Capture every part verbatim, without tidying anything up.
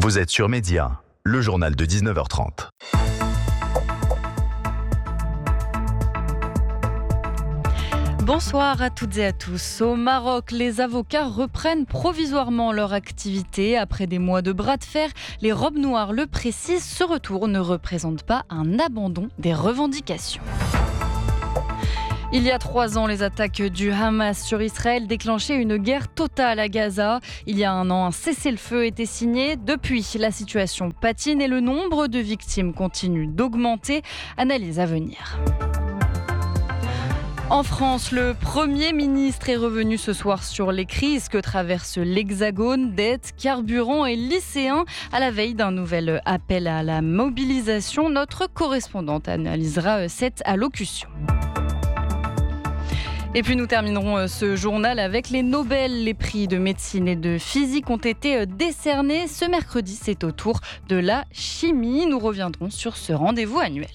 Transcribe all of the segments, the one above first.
Vous êtes sur Média, le journal de dix-neuf heures trente. Bonsoir à toutes et à tous. Au Maroc, les avocats reprennent provisoirement leur activité. Après des mois de bras de fer, les robes noires le précisent, ce retour ne représente pas un abandon des revendications. Il y a trois ans, les attaques du Hamas sur Israël déclenchaient une guerre totale à Gaza. Il y a un an, un cessez-le-feu était signé. Depuis, la situation patine et le nombre de victimes continue d'augmenter. Analyse à venir. En France, le Premier ministre est revenu ce soir sur les crises que traverse l'Hexagone, dettes, carburant et lycéens. À la veille d'un nouvel appel à la mobilisation, notre correspondante analysera cette allocution. Et puis nous terminerons ce journal avec les Nobel. Les prix de médecine et de physique ont été décernés. Ce mercredi, c'est au tour de la chimie. Nous reviendrons sur ce rendez-vous annuel.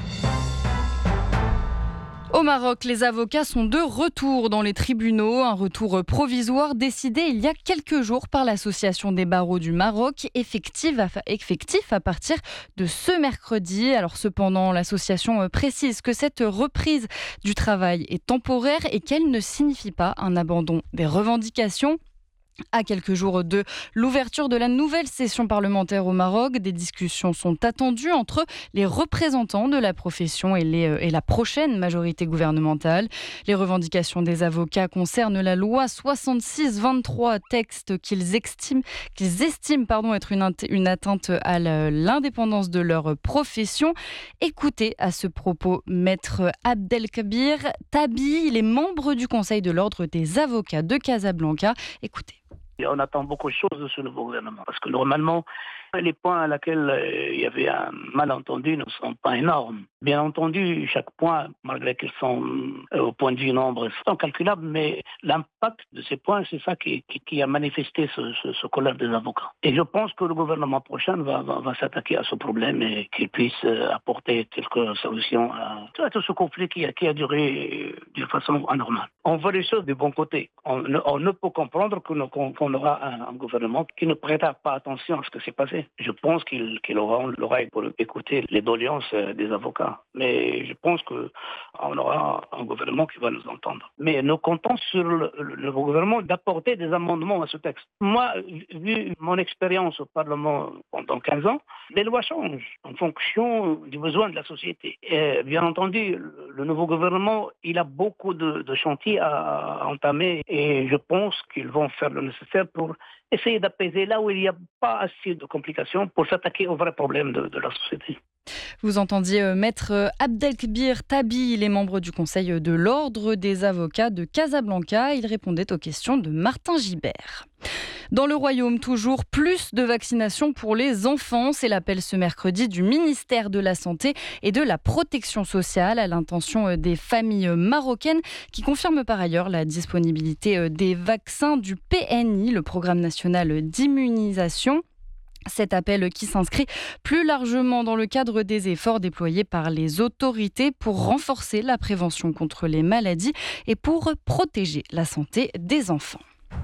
Au Maroc, les avocats sont de retour dans les tribunaux. Un retour provisoire décidé il y a quelques jours par l'Association des barreaux du Maroc, effectif à, effectif à partir de ce mercredi. Alors cependant, l'association précise que cette reprise du travail est temporaire et qu'elle ne signifie pas un abandon des revendications. À quelques jours de l'ouverture de la nouvelle session parlementaire au Maroc, des discussions sont attendues entre les représentants de la profession et, les, et la prochaine majorité gouvernementale. Les revendications des avocats concernent la loi soixante-six vingt-trois, texte qu'ils estiment, qu'ils estiment pardon, être une, une atteinte à l'indépendance de leur profession. Écoutez à ce propos Maître Abdelkabir Tabi, il est membre du Conseil de l'Ordre des avocats de Casablanca. Écoutez. On attend beaucoup de choses de ce nouveau gouvernement, parce que normalement, les points à laquelle euh, il y avait un malentendu ne sont pas énormes. Bien entendu, chaque point, malgré qu'ils sont euh, au point de vue nombre, sont calculables, mais l'impact de ces points, c'est ça qui, qui, qui a manifesté ce, ce, ce colère des avocats. Et je pense que le gouvernement prochain va, va, va s'attaquer à ce problème et qu'il puisse euh, apporter quelques solutions à, à tout ce conflit qui a, qui a duré euh, d'une façon anormale. On voit les choses du bon côté. On, on ne peut comprendre qu'on, qu'on, qu'on aura un, un gouvernement qui ne prêtera pas attention à ce qui s'est passé. Je pense qu'il, qu'il aura l'oreille pour écouter les doléances des avocats. Mais je pense qu'on aura un gouvernement qui va nous entendre. Mais nous comptons sur le, le, le gouvernement d'apporter des amendements à ce texte. Moi, vu mon expérience au Parlement pendant quinze ans, les lois changent en fonction du besoin de la société. Et bien entendu, le, le nouveau gouvernement, il a beaucoup de, de chantiers à, à entamer et je pense qu'ils vont faire le nécessaire pour essayer d'apaiser là où il n'y a pas assez de complications pour s'attaquer aux vrais problèmes de, de la société. Vous entendiez euh, Maître Abdelkabir Tabi, il est membre du Conseil de l'Ordre des avocats de Casablanca. Il répondait aux questions de Martin Gibert. Dans le Royaume, toujours plus de vaccinations pour les enfants. C'est l'appel ce mercredi du ministère de la Santé et de la Protection sociale à l'intention des familles marocaines qui confirme par ailleurs la disponibilité des vaccins du P N I, le Programme national d'immunisation. Cet appel qui s'inscrit plus largement dans le cadre des efforts déployés par les autorités pour renforcer la prévention contre les maladies et pour protéger la santé des enfants.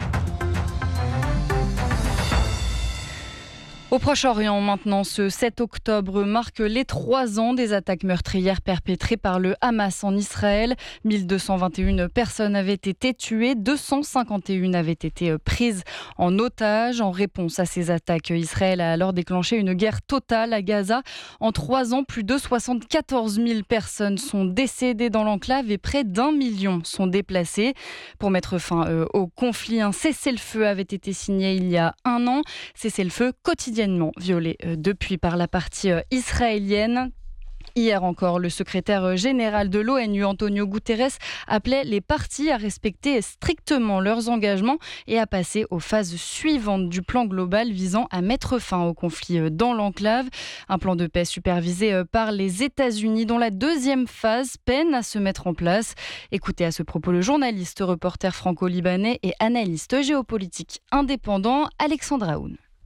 Au Proche-Orient, maintenant, ce sept octobre marque les trois ans des attaques meurtrières perpétrées par le Hamas en Israël. mille deux cent vingt et une personnes avaient été tuées, deux cent cinquante et une avaient été prises en otage. En réponse à ces attaques, Israël a alors déclenché une guerre totale à Gaza. En trois ans, plus de soixante-quatorze mille personnes sont décédées dans l'enclave et près d'un million sont déplacées. Pour mettre fin euh, au conflit, un cessez-le-feu avait été signé il y a un an. Cessez-le-feu quotidien violé depuis par la partie israélienne. Hier encore, le secrétaire général de l'ONU, Antonio Guterres, appelait les parties à respecter strictement leurs engagements et à passer aux phases suivantes du plan global visant à mettre fin au conflit dans l'enclave. Un plan de paix supervisé par les États-Unis dont la deuxième phase peine à se mettre en place. Écoutez à ce propos le journaliste, reporter franco-libanais et analyste géopolitique indépendant Alexandre Aoun.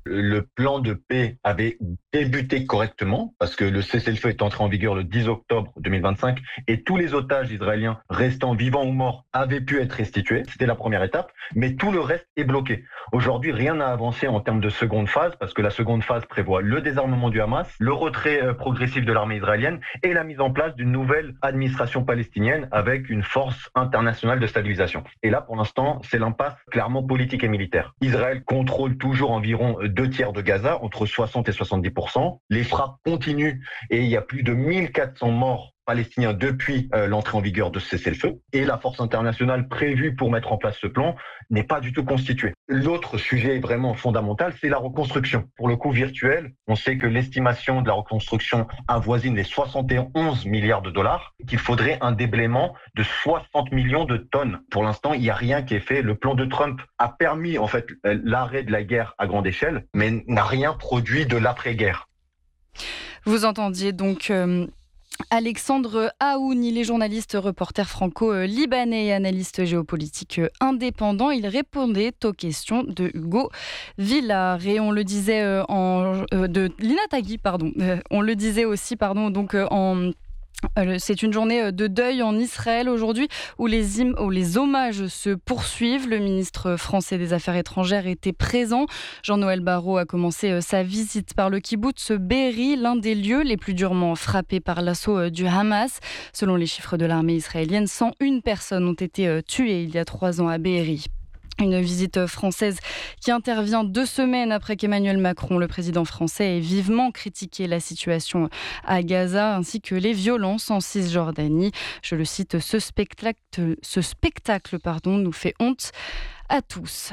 Le plan de paix avait débuté correctement parce que le cessez-le-feu est entré en vigueur le dix octobre deux mille vingt-cinq et tous les otages israéliens restant vivants ou morts avaient pu être restitués. C'était la première étape, mais tout le reste est bloqué. Aujourd'hui, rien n'a avancé en termes de seconde phase parce que la seconde phase prévoit le désarmement du Hamas, le retrait euh, progressif de l'armée israélienne et la mise en place d'une nouvelle administration palestinienne avec une force internationale de stabilisation. Et là, pour l'instant, c'est l'impasse clairement politique et militaire. Israël contrôle toujours environ deux tiers de Gaza, entre soixante et soixante-dix pour cent. Les frappes continuent et il y a plus de mille quatre cents morts palestiniens depuis euh, l'entrée en vigueur de ce cessez-le-feu. Et la force internationale prévue pour mettre en place ce plan n'est pas du tout constituée. L'autre sujet vraiment fondamental, c'est la reconstruction. Pour le coup virtuel, on sait que l'estimation de la reconstruction avoisine les soixante et onze milliards de dollars, qu'il faudrait un déblaiement de soixante millions de tonnes. Pour l'instant, il n'y a rien qui est fait. Le plan de Trump a permis en fait l'arrêt de la guerre à grande échelle, mais n'a rien produit de l'après-guerre. Vous entendiez donc... Euh... Alexandre Aouni, les journalistes, reporter franco-libanais et analyste géopolitique indépendant. Il répondait aux questions de Hugo Villard. Et on le disait euh, en, euh, de Lina Tagui, pardon. Euh, on le disait aussi, pardon, donc euh, en... C'est une journée de deuil en Israël aujourd'hui où les, im- où les hommages se poursuivent. Le ministre français des Affaires étrangères était présent. Jean-Noël Barrot a commencé sa visite par le kibboutz Be'eri, l'un des lieux les plus durement frappés par l'assaut du Hamas. Selon les chiffres de l'armée israélienne, cent une personnes ont été tuées il y a trois ans à Be'eri. Une visite française qui intervient deux semaines après qu'Emmanuel Macron, le président français, ait vivement critiqué la situation à Gaza ainsi que les violences en Cisjordanie. Je le cite, ce spectacle, ce spectacle pardon, nous fait honte à tous.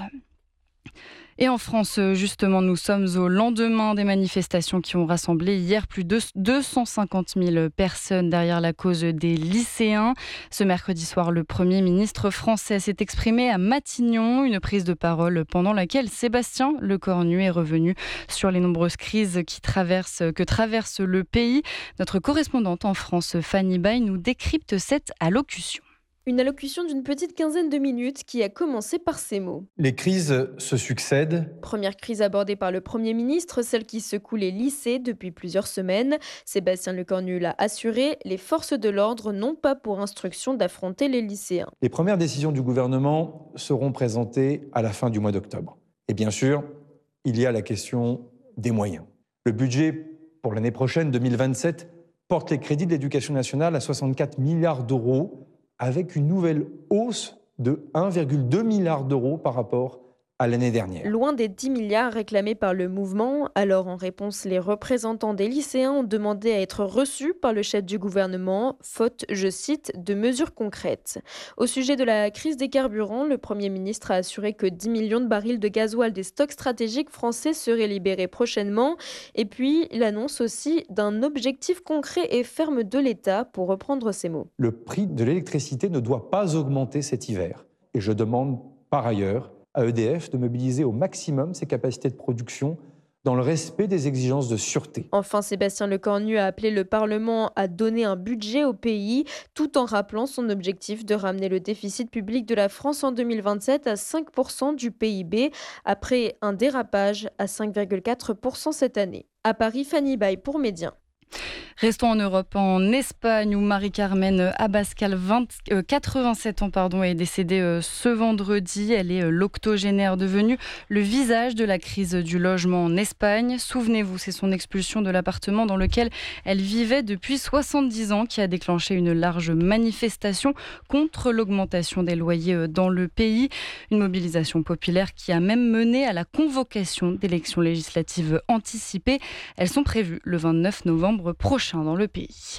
Et en France, justement, nous sommes au lendemain des manifestations qui ont rassemblé hier plus de deux cent cinquante mille personnes derrière la cause des lycéens. Ce mercredi soir, le Premier ministre français s'est exprimé à Matignon, une prise de parole pendant laquelle Sébastien Lecornu est revenu sur les nombreuses crises qui traversent, que traverse le pays. Notre correspondante en France, Fanny Bay, nous décrypte cette allocution. Une allocution d'une petite quinzaine de minutes qui a commencé par ces mots. Les crises se succèdent. Première crise abordée par le Premier ministre, celle qui secoue les lycées depuis plusieurs semaines. Sébastien Lecornu l'a assuré, les forces de l'ordre n'ont pas pour instruction d'affronter les lycéens. Les premières décisions du gouvernement seront présentées à la fin du mois d'octobre. Et bien sûr, il y a la question des moyens. Le budget pour l'année prochaine, deux mille vingt-sept, porte les crédits de l'éducation nationale à soixante-quatre milliards d'euros, avec une nouvelle hausse de un virgule deux milliard d'euros par rapport à l'année dernière. Loin des dix milliards réclamés par le mouvement, alors en réponse, les représentants des lycéens ont demandé à être reçus par le chef du gouvernement, faute, je cite, de mesures concrètes. Au sujet de la crise des carburants, le Premier ministre a assuré que dix millions de barils de gasoil des stocks stratégiques français seraient libérés prochainement. Et puis, il annonce aussi d'un objectif concret et ferme de l'État, pour reprendre ses mots. Le prix de l'électricité ne doit pas augmenter cet hiver. Et je demande par ailleurs à E D F de mobiliser au maximum ses capacités de production dans le respect des exigences de sûreté. Enfin, Sébastien Lecornu a appelé le Parlement à donner un budget au pays, tout en rappelant son objectif de ramener le déficit public de la France en deux mille vingt-sept à cinq pour cent du P I B, après un dérapage à cinq virgule quatre pour cent cette année. À Paris, Fanny Bay pour Média. Restons en Europe, en Espagne, où Marie-Carmen Abascal, vingt, euh, quatre-vingt-sept ans, pardon, est décédée euh, ce vendredi. Elle est euh, l'octogénaire devenue le visage de la crise du logement en Espagne. Souvenez-vous, c'est son expulsion de l'appartement dans lequel elle vivait depuis soixante-dix ans qui a déclenché une large manifestation contre l'augmentation des loyers euh, dans le pays. Une mobilisation populaire qui a même mené à la convocation d'élections législatives anticipées. Elles sont prévues le vingt-neuf novembre prochain dans le pays.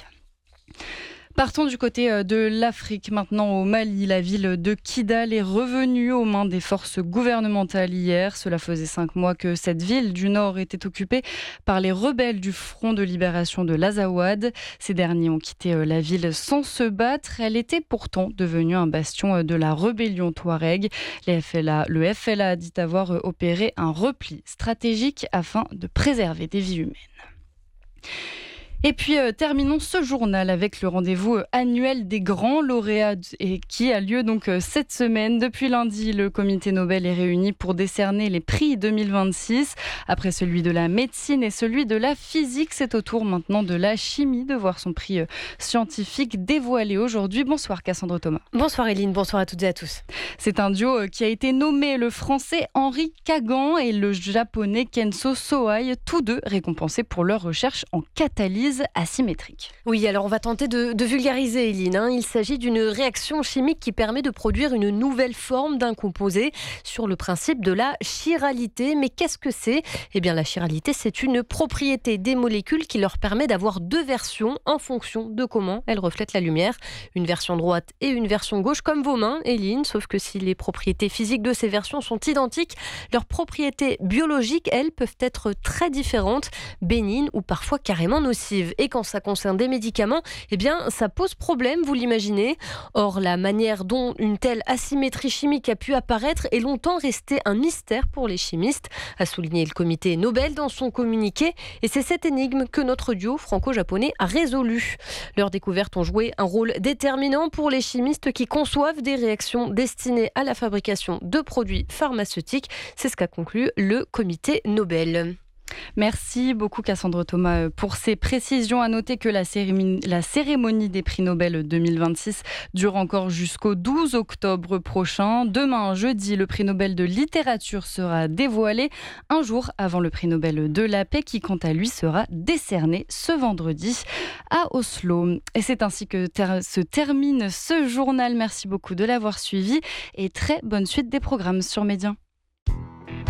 Partons du côté de l'Afrique, maintenant au Mali. La ville de Kidal est revenue aux mains des forces gouvernementales hier. Cela faisait cinq mois que cette ville du nord était occupée par les rebelles du Front de libération de l'Azawad. Ces derniers ont quitté la ville sans se battre. Elle était pourtant devenue un bastion de la rébellion touareg. Les F L A, le F L A a dit avoir opéré un repli stratégique afin de préserver des vies humaines. Et puis euh, terminons ce journal avec le rendez-vous euh, annuel des grands lauréats et qui a lieu donc euh, cette semaine. Depuis lundi, le comité Nobel est réuni pour décerner les prix deux mille vingt-six. Après celui de la médecine et celui de la physique, c'est au tour maintenant de la chimie de voir son prix euh, scientifique dévoilé aujourd'hui. Bonsoir Cassandre Thomas. Bonsoir Eline, bonsoir à toutes et à tous. C'est un duo euh, qui a été nommé, le français Henri Kagan et le japonais Kenzo Sohai, tous deux récompensés pour leur recherche en catalyse asymétrique. Oui, alors on va tenter de, de vulgariser, Eline. Hein. Il s'agit d'une réaction chimique qui permet de produire une nouvelle forme d'un composé sur le principe de la chiralité. Mais qu'est-ce que c'est ? Eh bien, la chiralité, c'est une propriété des molécules qui leur permet d'avoir deux versions en fonction de comment elles reflètent la lumière. Une version droite et une version gauche, comme vos mains, Eline. Sauf que si les propriétés physiques de ces versions sont identiques, leurs propriétés biologiques, elles, peuvent être très différentes, bénignes ou parfois carrément nocives. Et quand ça concerne des médicaments, eh bien, ça pose problème, vous l'imaginez. Or, la manière dont une telle asymétrie chimique a pu apparaître est longtemps restée un mystère pour les chimistes, a souligné le comité Nobel dans son communiqué. Et c'est cette énigme que notre duo franco-japonais a résolu. Leurs découvertes ont joué un rôle déterminant pour les chimistes qui conçoivent des réactions destinées à la fabrication de produits pharmaceutiques. C'est ce qu'a conclu le comité Nobel. Merci beaucoup Cassandre Thomas pour ces précisions. À noter que la cérémonie, la cérémonie des prix Nobel deux mille vingt-six dure encore jusqu'au douze octobre prochain. Demain, jeudi, le prix Nobel de littérature sera dévoilé un jour avant le prix Nobel de la paix qui, quant à lui, sera décerné ce vendredi à Oslo. Et c'est ainsi que ter- se termine ce journal. Merci beaucoup de l'avoir suivi et très bonne suite des programmes sur Média.